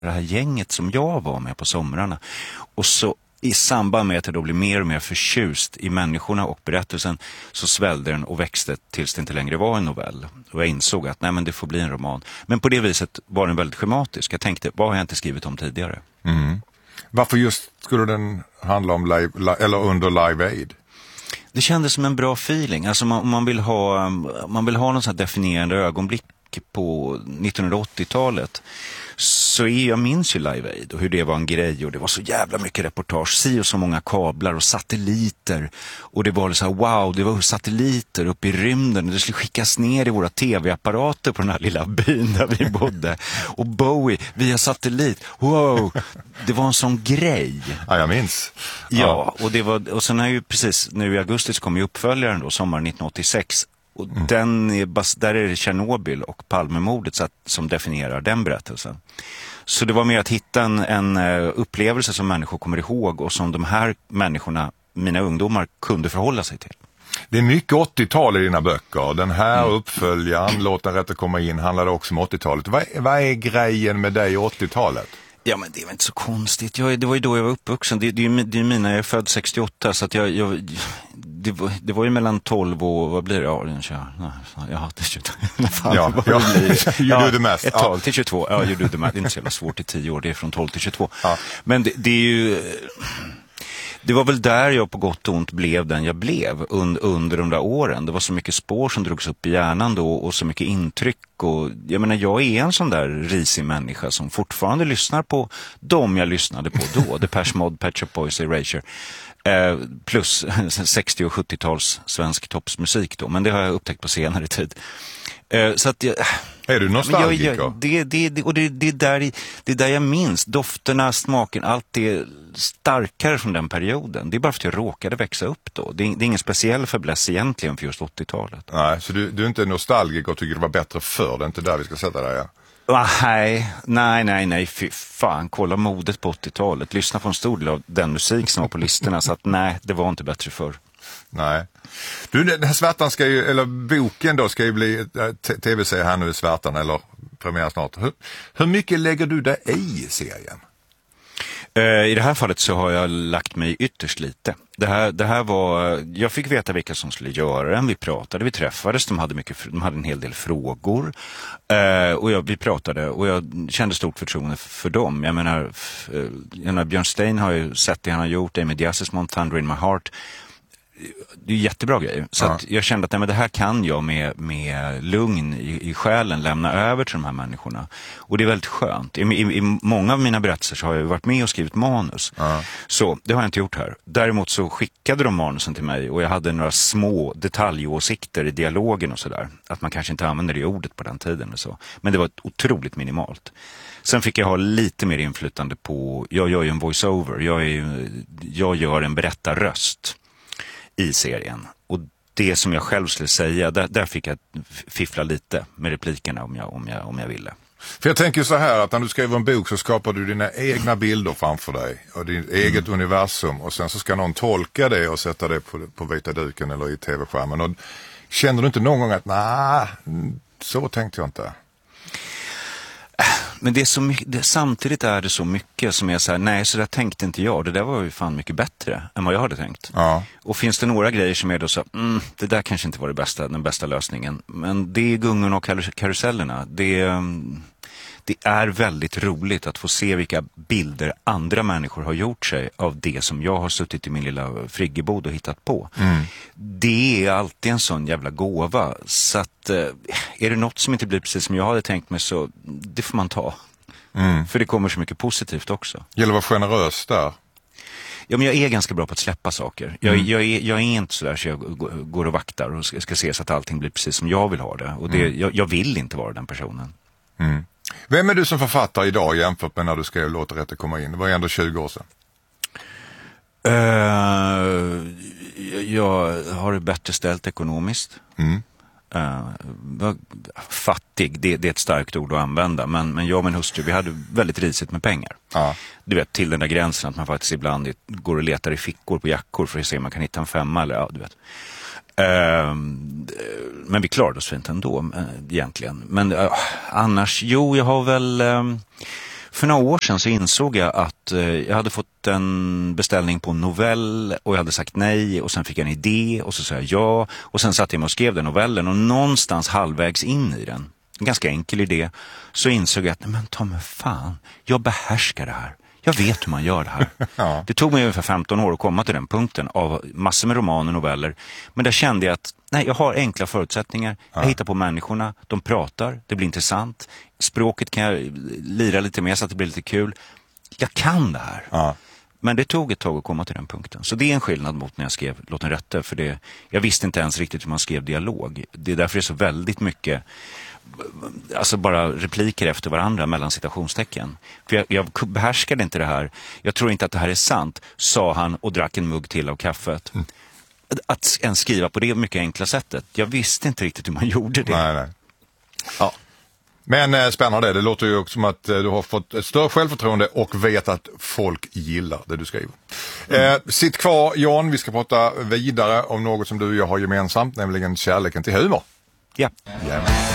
det här gänget som jag var med på somrarna. Och så i samband med att jag då blev mer och mer förtjust i människorna och berättelsen, så svällde den och växte tills det inte längre var en novell. Och jag insåg att nej, men det får bli en roman. Men på det viset var den väldigt schematisk. Jag tänkte, vad har jag inte skrivit om tidigare? Mm. Varför just skulle den handla om eller under Live Aid? Det kändes som en bra feeling. Alltså om man vill ha någon sån här definierande ögonblick på 1980-talet, så jag minns ju Live Aid och hur det var en grej, och det var så jävla mycket reportage, och så många kablar och satelliter, och det var så här, wow, det var satelliter uppe i rymden, och det skulle skickas ner i våra tv-apparater på den här lilla byn där vi bodde, och Bowie via satellit, wow, det var en sån grej. Ja, jag minns. Ja, och sen är ju precis nu i augusti så kom ju uppföljaren då, sommaren 1986. Och där är det Tjernobyl och Palmemordet som definierar den berättelsen. Så det var mer att hitta en upplevelse som människor kommer ihåg och som de här människorna, mina ungdomar, kunde förhålla sig till. Det är mycket 80-tal i dina böcker. Den här uppföljaren, Låt den rätte komma in, handlade också om 80-talet. Vad är grejen med dig i 80-talet? Ja, men det är väl inte så konstigt. Det var ju då jag var uppvuxen. Det är mina, jag är född 68, så att det var ju mellan 12 och, vad blir det? Det 22. You do the math. Ett tag till 22. Ja, you do the math. Det är inte så jävla svårt i 10 år. Det är från 12 till 22. Ja. Men det är ju... Det var väl där jag på gott och ont blev den jag blev under de där åren. Det var så mycket spår som drogs upp i hjärnan då, och så mycket intryck. Och jag menar, jag är en sån där risig människa som fortfarande lyssnar på dem jag lyssnade på då. Depeche Mode, Pet Shop Boys, Erasure. Plus 60- och 70-tals svensk toppsmusik då. Men det har jag upptäckt på senare tid. Så att är du nostalgiker? Det är där jag minns dofterna, smaken, allt det starkare från den perioden. Det är bara för att jag råkade växa upp då. Det är ingen speciell fäbless egentligen för just 80-talet. Nej, så du är inte nostalgiker och tycker det var bättre förr. Det är inte där vi ska sätta dig, ja? Nej, fy fan, kolla modet på 80-talet. Lyssna på en stor del av den musik som var på listorna, så att nej, det var inte bättre förr. Nej. Du, den här Svärtan boken då ska ju bli tv-serie här nu i Svärtan, eller premiär snart. Hur mycket lägger du dig i serien? I det här fallet så har jag lagt mig ytterst lite. Det här var, jag fick veta vilka som skulle göra den. Vi pratade, vi träffades, de hade en hel del frågor. Och vi pratade, och jag kände stort förtroende för dem. Jag menar, Björn Stein har ju sett det han har gjort, Amy Diazismond, Thunder in My Heart. Det är jättebra grejer. Så att jag kände att det här kan jag med lugn i själen lämna över till de här människorna. Och det är väldigt skönt. I många av mina berättelser så har jag varit med och skrivit manus. Så det har jag inte gjort här. Däremot så skickade de manusen till mig, och jag hade några små detaljåsikter i dialogen och sådär. Att man kanske inte använder det ordet på den tiden och så. Men det var otroligt minimalt. Sen fick jag ha lite mer inflytande på, jag gör ju en voice-over. Jag gör en berättarröst i serien. Och det som jag själv skulle säga, där fick jag fiffla lite med replikerna om jag ville. För jag tänker så här, att när du skriver en bok så skapar du dina egna bilder framför dig och ditt eget universum, och sen så ska någon tolka det och sätta det på vita duken eller i tv-skärmen. Och känner du inte någon gång att så tänkte jag inte? Men det är så mycket, samtidigt är det så mycket som jag säger, nej, så där tänkte inte jag. Det där var ju fan mycket bättre än vad jag hade tänkt. Ja. Och finns det några grejer som är då så, det där kanske inte var den bästa lösningen. Men det är gungorna och karusellerna. Det är väldigt roligt att få se vilka bilder andra människor har gjort sig av det som jag har suttit i min lilla friggebod och hittat på. Det är alltid en sån jävla gåva. Så att är det något som inte blir precis som jag hade tänkt mig, så det får man ta. För det kommer så mycket positivt också. Gäller att vara generös där. Ja, men jag är ganska bra på att släppa saker. Jag är inte så där så jag går och vaktar och ska se så att allting blir precis som jag vill ha det. Och jag vill inte vara den personen. Vem är du som författare idag jämfört med när du skrev Låt det rätte komma in? Det var ändå 20 år sedan. Jag har det bättre ställt ekonomiskt. Fattig, det är ett starkt ord att använda, men jag och min hustru, vi hade väldigt risigt med pengar. Du vet, till den där gränsen att man faktiskt ibland går och letar i fickor på jackor för att se om man kan hitta en 5 eller du vet. Men vi klarade oss fint ändå egentligen. Men annars, jag har väl För några år sedan så insåg jag att jag hade fått en beställning på en novell och jag hade sagt nej och sen fick jag en idé och så sa jag ja och sen satt jag mig och skrev den novellen och någonstans halvvägs in i den, en ganska enkel idé, så insåg jag att men ta mig fan, jag behärskar det här. Jag vet hur man gör det här. Ja. Det tog mig ungefär 15 år att komma till den punkten av massor med romaner och noveller. Men där kände jag att nej, jag har enkla förutsättningar. Jag hittar på människorna, de pratar, det blir intressant. Språket kan jag lira lite mer så att det blir lite kul. Jag kan det här. Ja. Men det tog ett tag att komma till den punkten. Så det är en skillnad mot när jag skrev Låt den rätte. För jag visste inte ens riktigt hur man skrev dialog. Det är därför det är så väldigt mycket, alltså bara repliker efter varandra mellan citationstecken. För jag behärskade inte det här. Jag tror inte att det här är sant, sa han och drack en mugg till av kaffet. Att ens skriva på det mycket enkla sättet. Jag visste inte riktigt hur man gjorde det. Nej. Ja. Men spännande, det låter ju också som att du har fått ett större självförtroende och vet att folk gillar det du skriver. Sitt kvar Jan, vi ska prata vidare om något som du och jag har gemensamt, nämligen kärleken till humor. Ja. Yeah.